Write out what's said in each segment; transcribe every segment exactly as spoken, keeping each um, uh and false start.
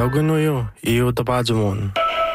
Augunuyo, iyo tabajumon.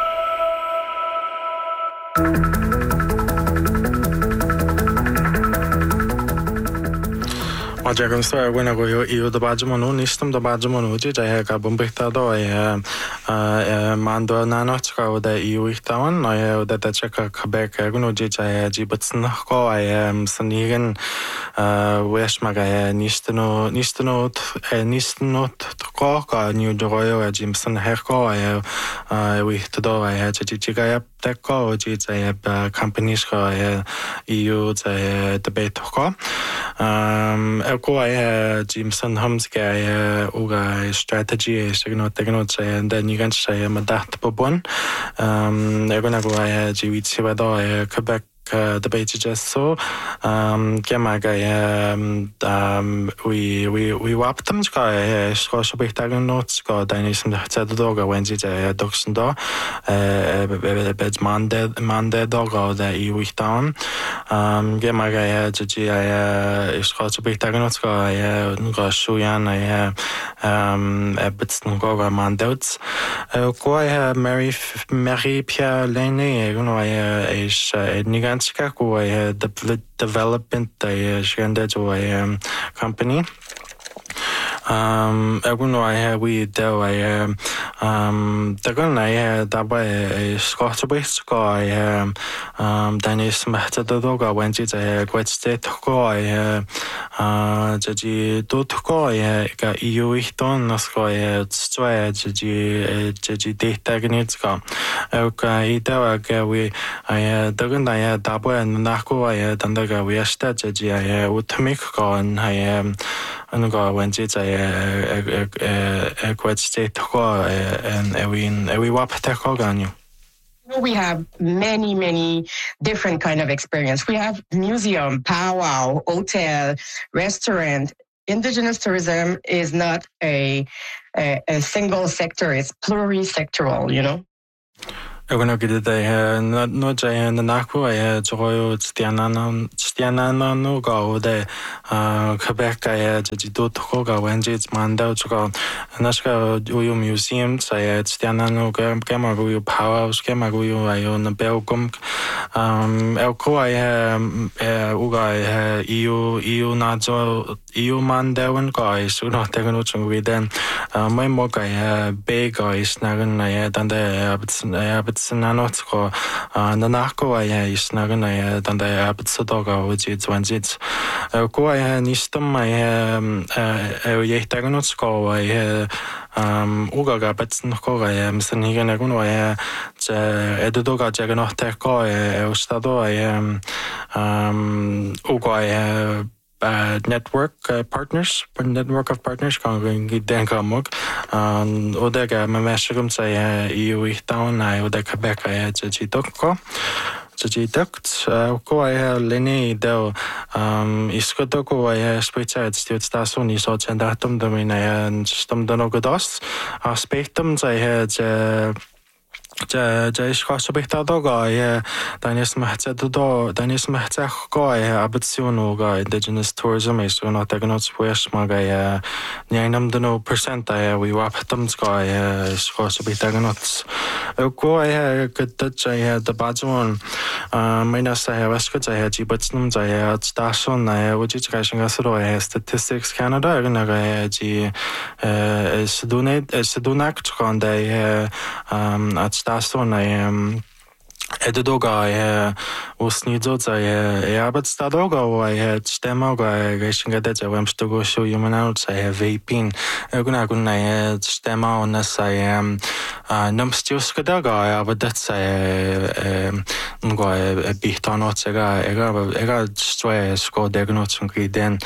Majagan story when I go iyo tabajumon, nistum tabajumon, uji jaya ka bumbitado ay mando nanotska uda iyo ihtawan, ay uda tachaka Quebec agunuji jaya jibatsan ko ay sanigan wesh magaya nistano nistano nistano ko ka new joyo ay jimsan herko ay wihtado ay jijigaya teko uji jaya companies ko ay iyo jaya debate ko. Um, Elko ay Jimson Homes kaya uga strategy signo tegno say and then you can say madat pobon. Um, Elko na ko ay jiwit sibado ay Quebec debate just so um kemaga um we we we wapped them ska ska så bitagen not ska den som det sätter dagar wenji det doxen då eh bed monday monday dagar där i weekdown um kemaga ja ji ja ska så bitagen not ska ja några sjuan ja um bits några mandates ko ja Mary Mary Pierre Lene you know ja is nigan Chicago I the development I shende to a company um everyone I we do I um the gun I that by Scottish based guy um Dennis Mahtadog went it a quite state go I uh the dot go I got you ihton nasko I the the data gnits go okay ida we I the gun I that by nako I dandaga we sta the I utmik go and I am and go went it a a quite state and we we wap you. We have many, many different kind of experience. We have museum, powwow, hotel, restaurant. Indigenous tourism is not a a, a single sector; it's pluri-sectoral. You know. Jag kan nog det där nu jag när nako är så ju stjärnan stjärnan nog och det Quebec är det då tåga wenjits manda så naska ju museum så är stjärnan nog gamla ju power gamla ju är ju Belgium um elko är uga eu eu nazo eu mandawan guys så nog det kan nog vi den men mo guy big guys nagen är den där Nanot ko nanako ay isnagan ay tanda abitsodoga uji zwanjit ko ay nistam ay ay yehtaganot ko ay um ugaga betsen ko ay msen higen agun ay edodoga jaganot ko ay ustado ay um uga ay Uh, network uh, partners, network of partners kan den kamok. Um, odega memeshgum say eu ihtown I oda Quebec ay jitokko. Jitokт ko ay leni do um iskotoko ay special station I so chandatum domina and stom donogodos. Aspectum say had Ja, ja is gewoon zo betaald ja. Dan is maar het do, dan is maar het go ja. Ambition ga indigenous tourism is zo nog tegen ons voice maar ja. Nienam de no percent ja. We wap het ga ja. Is gewoon zo betaald ons. Go ja. Dat ja de bajon. Mijn as ja was goed ja. Die betsnum ja. Station ja. Wat je krijgt gaan zo ja. Statistics Canada en ja. Die is doen is doen act gaan ja. Um at station I um edoga I usnidzo za ja abetstadoga I had stemoga geshinga de ja wem stogo show human out I vaping guna guna stema on as I am numstius kadaga I but that's I ngo bihtanot ega ega ega stroy sko diagnosis from den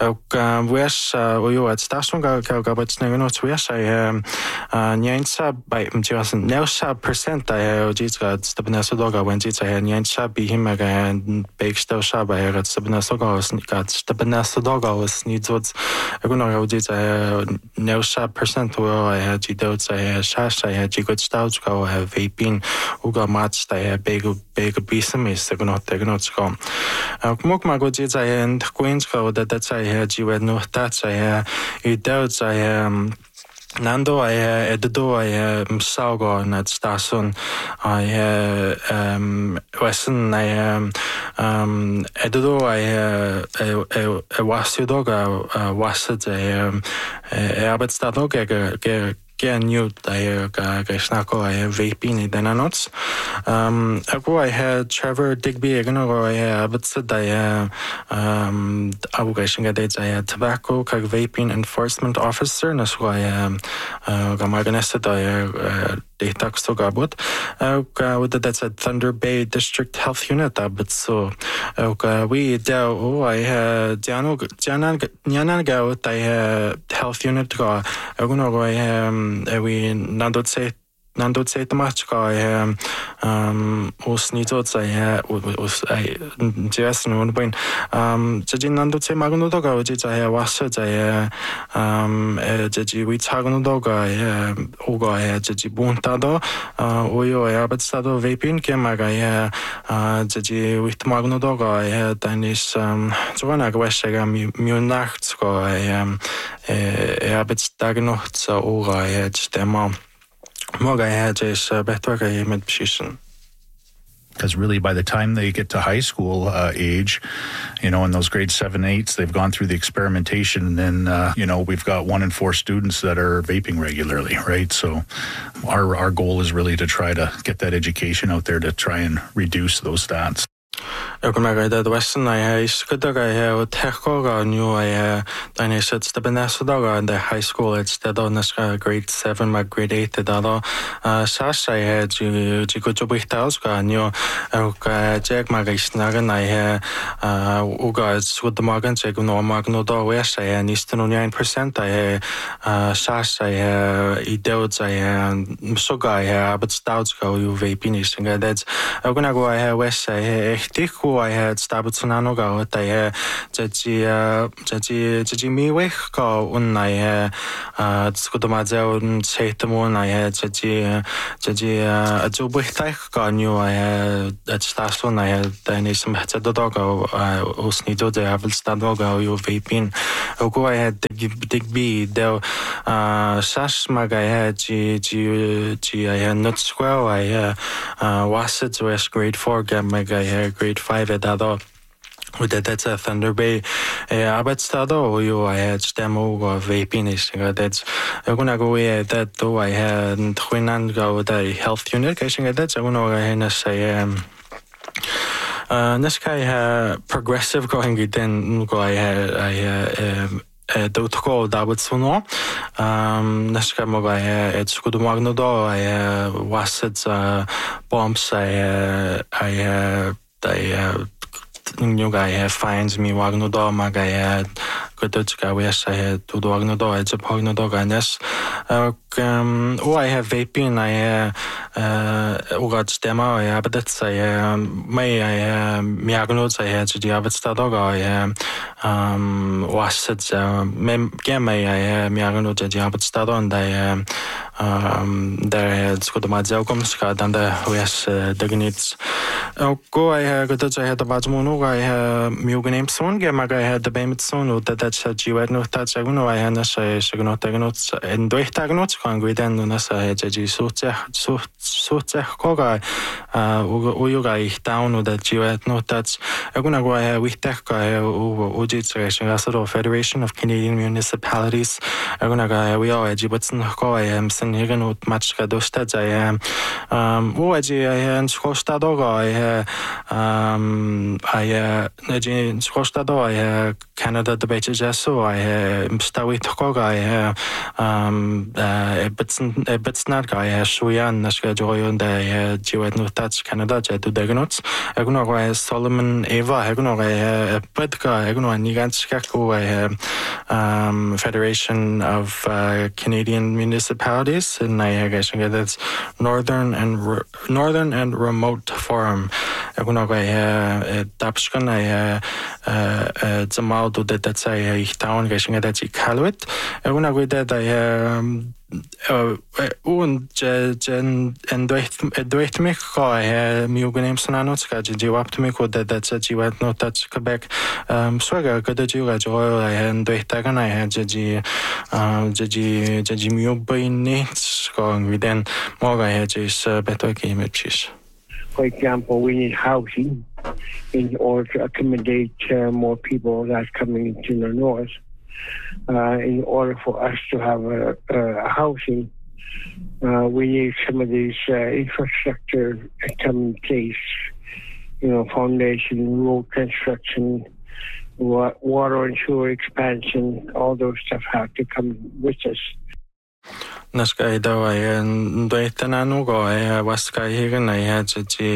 wes oyo at station ga ga but snegno wes I nyensa by just nelsa percent I ojitga stabna Doga when it's a Yan Shabi him again, bake still Shaba here at Sabinasoga, got Stabinasoga was needs what's a good know did a no shab percent well I had you doubts I had shash I had you good stouts go I have vaping Uga matched I had big big bisum is the not the not come. Mok my good I and Queens go that that's I had you had no that's I had you doubts I am Nando ai edo ai msaugo na stasun ai um Western ai um edo ai e wasudoga wasad ai e arbetsdadoga ge ge new ai ga snako ai vaping i denanots um ago I had Trevor Digby agano ai arbetsad ai um abu gashinga dates ai tobacco kag vaping enforcement officer na so ai Gamarganesta da data so gabut with that's a Thunder Bay District Health Unit but so we da oh I Jano Janan Nyanan go I health unit go aguna go we nandot say Nando say the match guy um um os nito say os I just no point um jadi Nando say magno doga oji say washa say um jadi we tagno doga oga jadi buntado oyo arbetsstado vaping ke maga jadi with magno doga danis zona gwesega mi nachts go arbetsdagno so oga stemma Moga had is better mid position. Because really, by the time they get to high school uh, age, you know, in those grade seven, eights, they've gone through the experimentation. And then, uh, you know, we've got one in four students that are vaping regularly, right? So our our goal is really to try to get that education out there to try and reduce those stats. Jag kommer ihåg att Western I skulle jag och täcka nu I den är så att det nästa dag in the high school it's the då nästa grade seven med grade eight det då så så jag ju ju går jobba i ska nu och jag mag snagan I och jag så det magen så jag nog mag nog då är så jag nästan nine percent I så så jag I det så jag så går jag but stouts go you vaping is and that's jag kommer ihåg jag West jag I had Stabuts nano go at I Jaji Jaji Jaji me wake go un I uh Skudamazel and Satamon I had Jaji Jaji a Jubithai go new I had at Stason I had then some Hetadogo Usnido de Avelstadogo you vaping Ogo I had Dig B del uh Sash mag I had G G G I had not square I uh Wasset West grade four get meg I had grade five at that with that's a Thunder Bay arbetsstado you I had demo of vaping is that's I'm gonna go away that though I had twinan go the health unit catching that's I'm gonna say um uh this guy had progressive going then go I had I um Dotko Davidsono um Nashka Moga it's good magno do I was bombs I I I new guy finds me wagno do maga Kutuka wes I to do agno do it's a pogno dog and yes um oh I have vaping I uh got demo I but that's I may I miagnots I had to the Abbott dog I um was it mem game I miagno the Abbott and I um there it's good my zelkomska and the wes dignits go I got I had the Bajmono I Mugan son game I had the Bamitson that that's a you had no touch I know I had a say not notes and do it notes hungry then on us I had so so so koga uh you guys down with that you had no touch I'm gonna go with tech guy Ujit Federation of Canadian Municipalities I'm gonna go we all edgy but go I am saying you're gonna match Kadostas I am um oh I and Skostado I um I Skostado I Canada debated so I stawi tkoga I um but but not guy Shuyan Nashka Joyon the Jewet no touch Canada to Degnots Eguno Solomon Eva Eguno Pedka Eguno Niganskako um Federation of uh, Canadian Municipalities and I guess that's Northern and Northern and Remote Forum Eguno Tapskan I Zamal do that that's I town getting that Calwit. I wanna go that I uun jen en dweud mi ko e mi uganim sanano ska ji waptu mi ko da da ji wat no that Quebec um swaga kada ji ga jo en dweud ta kana e ji ji ji mi ubini ko ngiden mo ga e ji s beto ki mitchis. For example, we need housing in order to accommodate uh, more people that's coming into the north. Uh, in order for us to have a, a housing, uh, we need some of these uh, infrastructure to come in place. You know, foundation, road construction, wa- water and sewer expansion, all those stuff have to come with us. Naskai daw ay dweud na no go ay waskai higan ay ji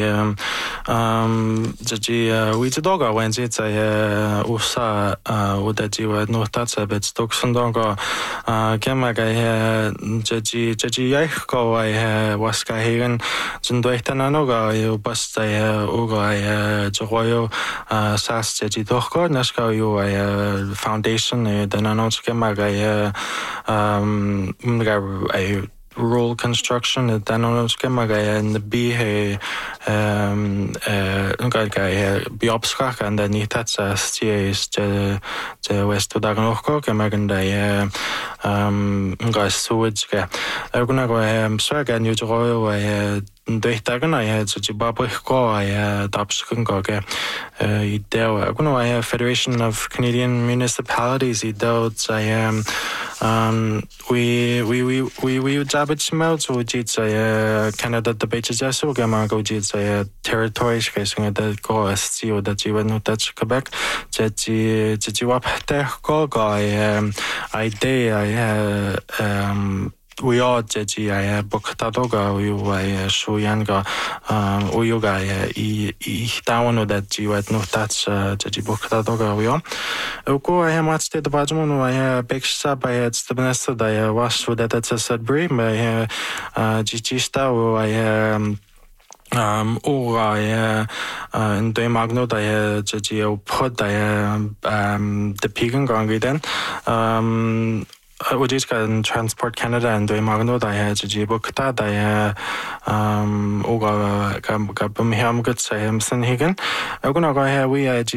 um ji we ji doga when ji ay usa uda ji wa no tat sa bet stokson doga kema ga ji ji ay go ay waskai higan jin dweud na no go ay bas ay ugo ay joyo sas ji doga naskai yo ay foundation ay da no kema ga um a rural construction at Danonoske Magaya and the B um uh Biopskak and then that's a sties to West to Daganoko Maganda um guys sewage. I'm gonna go um so again you to Dweitagan I had such a babako I Dapskungoge Idel Aguno Federation of Canadian Municipalities Idel I am um we we we we we jabit smell to jits I Canada the beaches so gamago jits I territory casing the go as you that you would not touch Quebec Jetty Jitiwap Tech guy um idea I um we are Jeji I Bokatadoga we were Shuyanga um Uyuga I I down that you had no touch Jeji Bokatadoga we are. Oko I am at the Bajamon I Beksa by its the minister I was so that it's a Sudbury my Gigista I um um or I in the magno I Jeji pod I um the Pigan Gangi then um Ujiska Transport Canada and the Magno I had Jibukta I um Uga Gabumham good Samson Higan. I'm gonna go here we are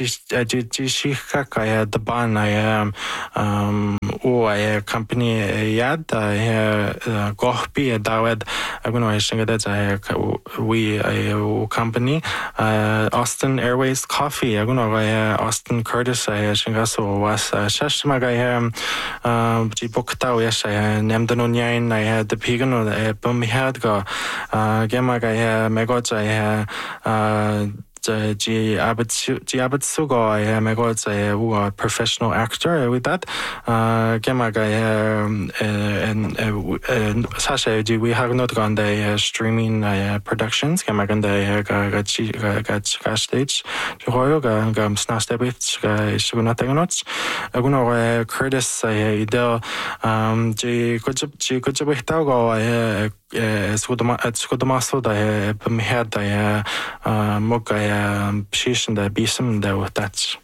Gishika I had the ban I am um oh I company yad I Gohpi a Dawed I'm gonna sing that I we a company uh Austin Airways Coffee I'm gonna go here Austin Curtis I shingaso was Shashmaga um Ji bokta yes I named the nonyain I had the pigan or the bum had go uh gemaga I megots I uh G Abitsu Giabitsugo I am a god a professional actor with that uh Gemaga and Sasha we have not gone the streaming productions Gemagan the got stage Joyoga gum snastebit Sugunatanots Aguno Curtis I del um G G Kujago I Sudamaso I had I Moga Shishan the Bisum there that's.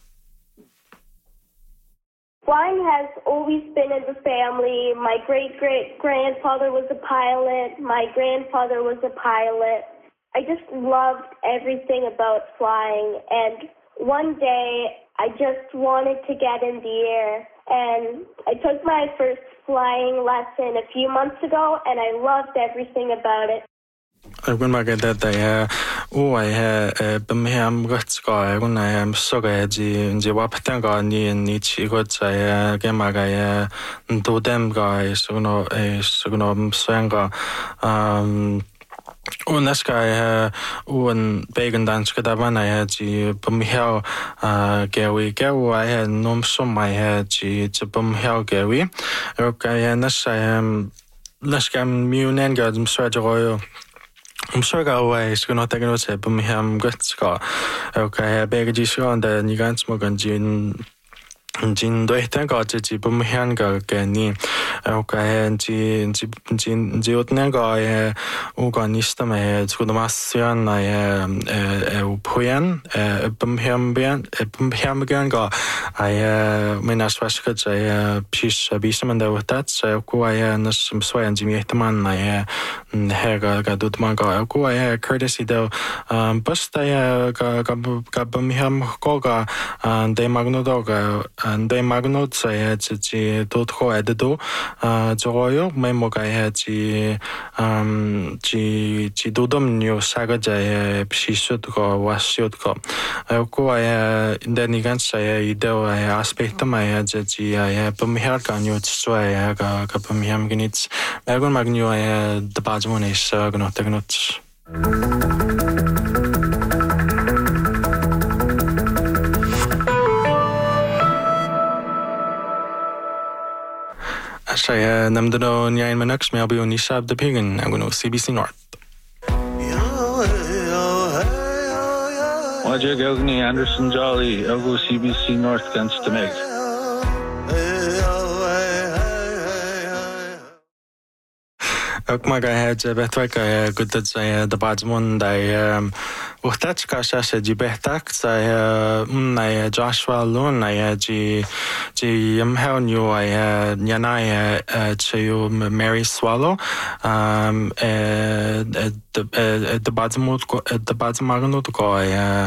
Flying has always been in the family. My great great grandfather was a pilot. My grandfather was a pilot. I just loved everything about flying, and one day I just wanted to get in the air, and I took my first flying lesson a few months ago, and I loved everything about it. I'm going to get that oh I have Birmingham got sky when I am so good in the Wapatanga ni chi got I get my guy do them guys so no a so no swanga um on this guy on Began dance could have I had the Birmingham uh Gary Gary I had no so my head to Birmingham Gary okay and this I am let's get mu and got them strategy I'm sure away is going to take notes at Birmingham Gutsca. Okay, I beg you on the Nigan Smoke and June Jin doihtan ga ji bumhian ga ga ni okay ji ji ji ji otnen ga e u ga nista me skudamasian na e e upoyan e bumhiam ben e bumhiam gan ga ai minas vasca ja pis bisman da utat sa ku ai nas swayan ji mehtaman na e hega ga dutman ga ku ai courtesy do basta ga ga bumhiam ko ga de magno ga ande магнут 해야지 도토 에드도 아 저거요 메모가 해야지 음지 지도dom요 사가자에 비시스도가 와시오도가 아고야 인데니간사에 이데오에 아스펙트마에 제지 아예 범해간요 지소에 가 범해함기니츠 메곤 마그뇨에 드바즈모네스 그노테그노츠 Saya namdano nyain manaks me abiyo nisab de pigin aguno C B C North. Wajag Elgni Anderson Jolly Elgo C B C North against the Meg. Ook het betwijk goed dat zij de badsmon die uchtach kasha se ji behtak zij na Joshua Loon na ji ji yamhel new ai yana chu Mary Swallow um de de badsmot de badsmagno to go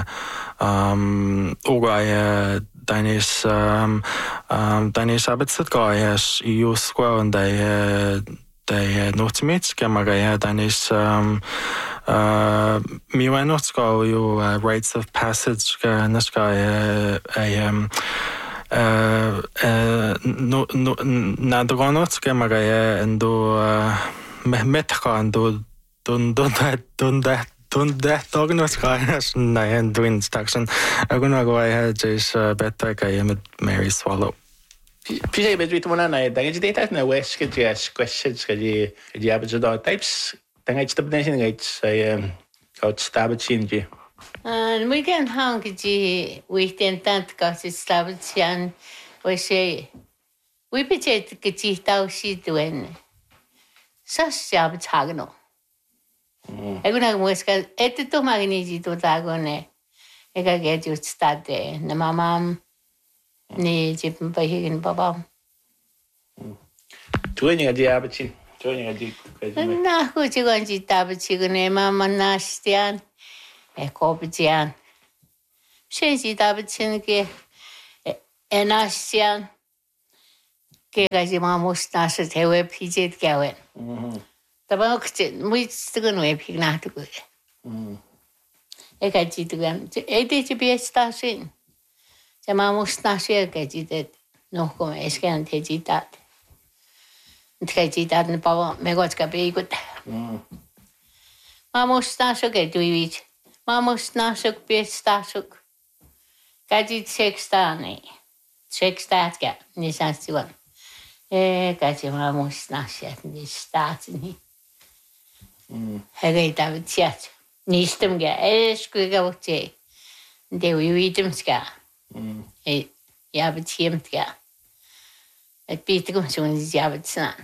um ogai Danis um Danis abetset go is you square and they de notmits gamma dan is um uh mi not go you rites of passage naska a um uh no no na dronot gamma and do metka and do don don don that don't that talking about guys na and doing instruction I'm gonna go ahead just better I am Mary Swallow. Pisa bedwi tumana na dangi data na west ke jas questions ke di di abzo da types dangi stop dancing gates I out stab chinji and we can hang ji we tentant ka stab chan we say we pichet ke ji tao si duen sa stab chagno eguna muska et to magni ji to dagone ega ge ju stade na mamam ni 집은 바히긴 봐봐. 조인이가 지 아버지, 조인이가 지. 나 그지건 지 아버지그네 마마나 시디안, 에코비지안. 신시 아버지는 게 에나시안. 걔가지 마모스나스 대회 피제 겨wen. 다방 그치 뭐 쓰건 왜 피나도 그래. 애가지 두간 에디지 비슷하신. Llamamos nació que jite no como es que ante jita. Que jita no pavo me gosta que bigut. Vamos nació que tu vich. Vamos nació que piestazo. Que jit sextani. Sextat que ni sanstiwan. Eh que jit vamos nació ni statni. Hege ta vitsiat. Ni stem que es que que voce. De vivitum ska. E jag betämt ja. Ett byte kom som en jävligt snart.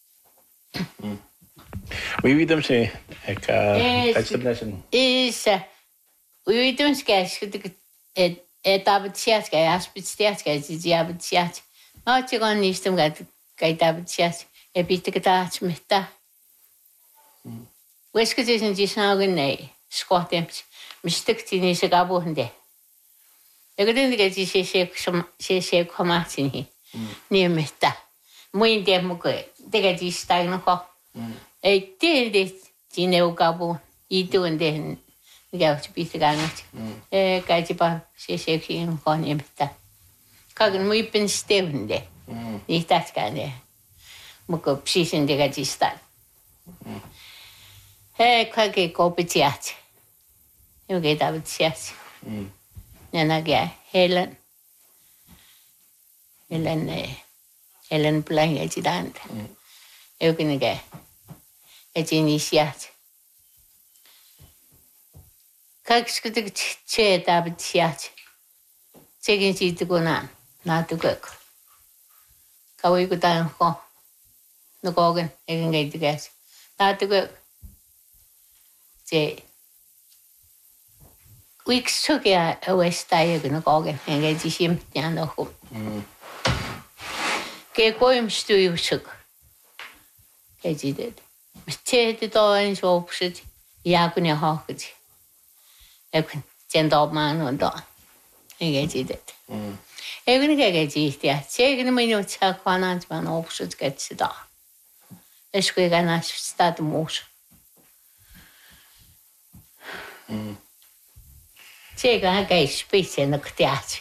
Vi vet dem se ek explanation. Is we vet dem ska skulle ett ett abetjat ska aspitstiat ska det jävligt. Maar jag kan inte som att kan abetjat. Ett byte getat med det. Vad ska det sen just nej. Skottems. Misstök till ni så gabohande. Jag vet inte att jag ser som ser ser komma till ni. Ni mätta. Mun det mycket. Det kan ju stå något. Eh det det dine ukabo. Itu ende. Jag ska byta gångt. Eh kan ju bara se se kring kan ni mätta. Kan muy penstevande. Ni tas kan det. Mycket precis det kan ju stå. Eh kan ge kopitiat. Jag vet att det ses. Nanaga Helen Helen Helen Blanc Gidant eu kiniga et initiat как сказать че это обтять чегин ситгуна natukuk. Kawi ko tayo ko. Nukogan, egin gay to guess. Natukuk. Say, weeks took ya a west tayo nukogan, and gay to him, Yano. Gay poem stew shook. Gay did. Take the door and so opposite Yakuni Hawkins. I can send up man on door. I get it. Even if I get it, yeah, taking me no check one and man opposite gets it off. Let's quick and I start the motion. Take a gay speech in the cat.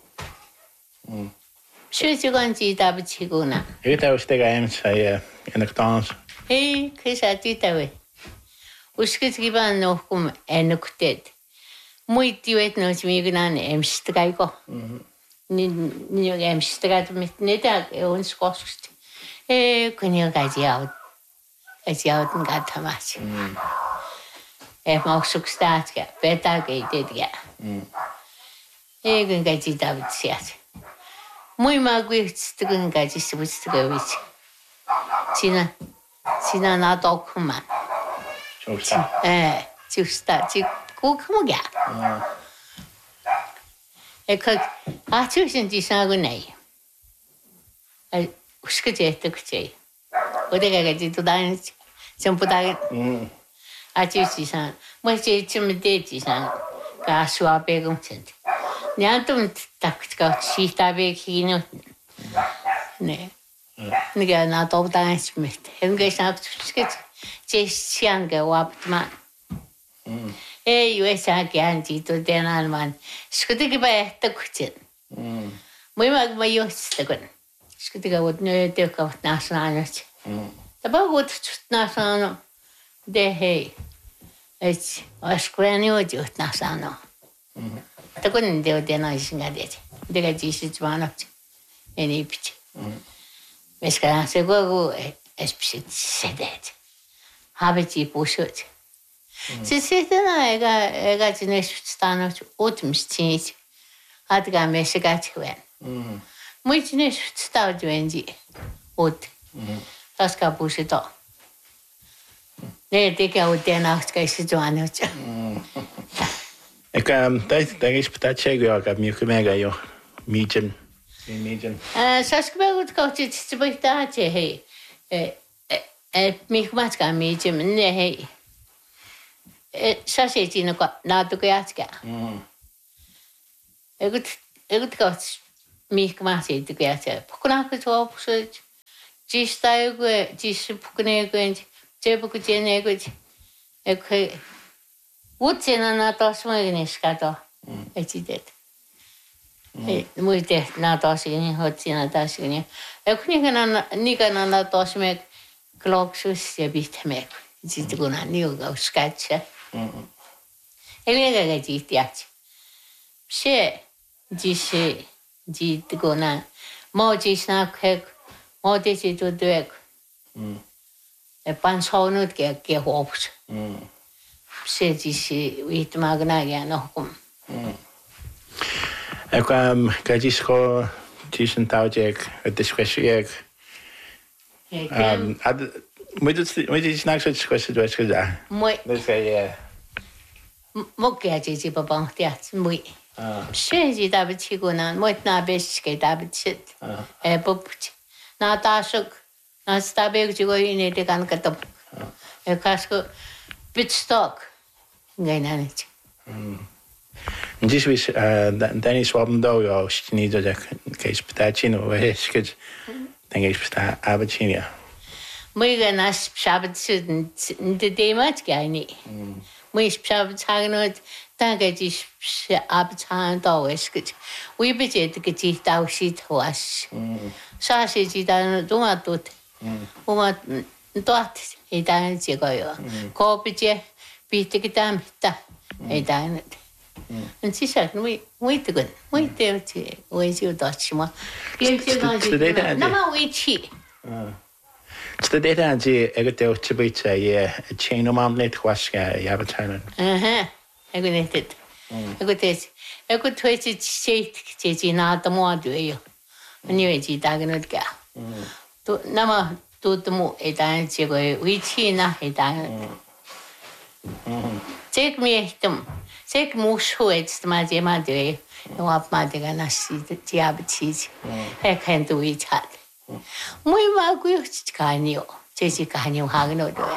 Should you go and see that Chiguna? It was the game, say, in the towns. Hey, Chris, I did away. Uskit given no come and looked dead. Muito wet knows me an M Strigo. New M Strat with Neta, own squashed. Eh, can you guys out? As you out and got Thomas. If Moxuk starts, better get ya. Eh, can get it out, yes. Muy magwit to go and get it with the go with. Tina. Sina na document. Eh, to start to go come again. I could I choose in this agony. I was good at the day. What did I get to dance? Some put I I choose this on. What did you did this on? Gas were big on tent. Now don't talk to see that big, you know. Nay. Nigga not all dance with him gets out to skit. Just young go up to man. Eh, you is a guarantee to den on man. Scooting by the kitchen. We make my use the gun. Scooting would no take of nationality. The bug would national. De hey. It's a scranny with you, national. The couldn't do the nice at it. The gadget is one of any pitch. Mescalança go as said it. Habiti pushut. Se sitena ega ega tines stano últimos tinhas. Adga mesgat wen. Muito nes stau duendi. Ut. Das ka pushito. Ne te ka utena ska situano. Ik um dat dat is patat chego ga mi kumega yo. Meeting. Uh, Saskabel got it to be that, hey. At me, what's got me, Jim, and hey. Sausage in a got not to get. I could, I could got me, Massy to get a Pukunaka to opposite. Gis Diago, Gis Pukunego, Jebukujenego. Okay. What's in another swing in scatter? I did it. Muito na tosinha, rotina tosinha. Eu conheço na nica na tosinha, clocks se habita me. Diz que na niuga os catcha. Ele é que diz tiach. Se diz diz que na moji na que moji se tu doek. É pansão que que hops. Se diz wit magna ya no com. Ik um gadis go tussen taujek het discussiëk. Um ad moet het moet het snaaks het discussie doen gezegd. Mooi. Dat zei je. Mooi gadis je bepaalde ja, mooi. Ze je daar betekenen, mooi na best ke daar betekent. Eh bopje. Na tasok, na stabek je go in de kan katop. Eh kasko bitstok. Geen niet. Dis wis Dennis Wabendo jo niet dat ik kees patatje of is het denk ik sta abatinia. Mooi nas shabat de demat gaini. Mooi shabat hagenot dan ga je abataan dat is het. We bezit dat je dat ziet was. Zoals je dan doen wat doet. Hoe dat je dan je ga je. Koopje biedt ik dan dat je dan. En ze zegt, moet moet goed, moet je weet je dat je maar. Je je dan je. Nou maar weet je. Het is de dat je het ook te beetje je chain om aan net was ja je hebt het. Aha. Ik weet het. Ik weet het. Ik weet het je je je na de moeder je. Anyway, chỉ ta cái nó cả. Tu, na mà tu tu mu, ấy ta chỉ có vị trí na, ấy ta. Chỉ mi tum, chỉ mu suy, chỉ mà chỉ mà đấy, tôi áp mà đấy cái na xí, chỉ áp chỉ, hay看到一下。每晚过干牛，这是干牛下个那对。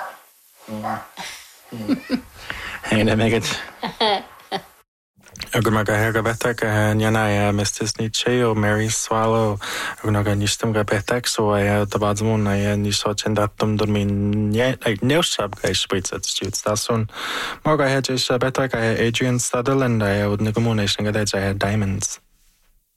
Hei, ne meged. Aga maga herga betek, njana Mistis Nietzsche o Mary Swallow, aga naga nistam ga betek, so I dabadzmun I niso chendatum dormin neushab ga spritset stut stason. Morga hedges betek I Adrian Sutherland I would nagamunation ga I had Diamonds.